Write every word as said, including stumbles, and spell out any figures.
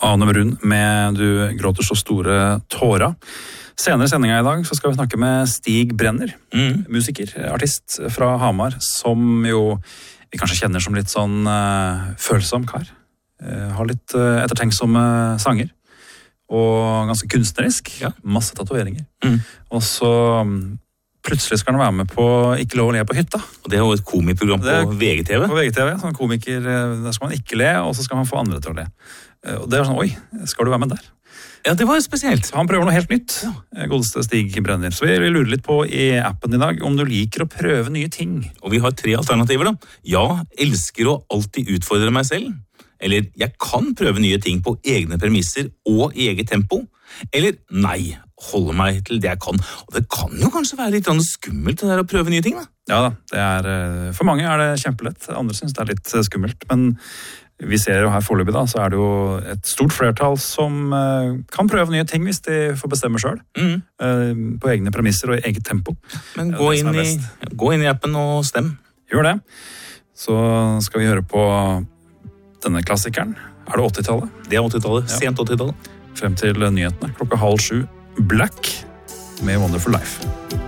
Ane Brun med Du gråter så store tåra. Senere i sendingen i dag så skal vi snakke med Stig Brenner, mm. musiker, artist fra Hamar, som jo vi kanskje kjenner som litt sånn uh, følsom kar. Uh, har litt uh, ettertenksomme sanger. Og ganske kunstnerisk. Ja. Masse tatoveringer. Mm. Og så um, plutselig skal han være med på Ikke lov å le på hytta. Og det er jo et komiprogram på V G T V. På V G T V, sånn komiker, der skal man ikke le, og så skal man få andre til å le. Og det er sånn, oi, skal du være med der? Ja, det var spesielt. Han prøver noe helt nytt, ja. Godeste Stig Brenner. Så vi lurer litt på i appen i dag, om du liker å prøve nye ting. Og vi har tre alternativer da. Ja, elsker å alltid utfordre meg selv. Eller, jeg kan prøve nye ting på egne premisser og i eget tempo. Eller, nei, holde meg til det jeg kan. Og det kan jo kanskje være litt skummelt det der å prøve nye ting, da. Ja da, det er, for mange er det kjempelett. Andre synes det er litt skummelt. Men vi ser jo her foreløpig da, så er det jo et stort flertall som kan prøve nye ting hvis de får bestemme selv. Mm. På egne premisser og i eget tempo. Men gå inn, i, gå inn i appen og stem. Gjør det. Så skal vi høre på denne klassikeren. Er det åttitallet? Det er åttitallet, ja. Sent åttitallet. Frem til nyhetene, klokka halv sju. Black med Wonderful Life.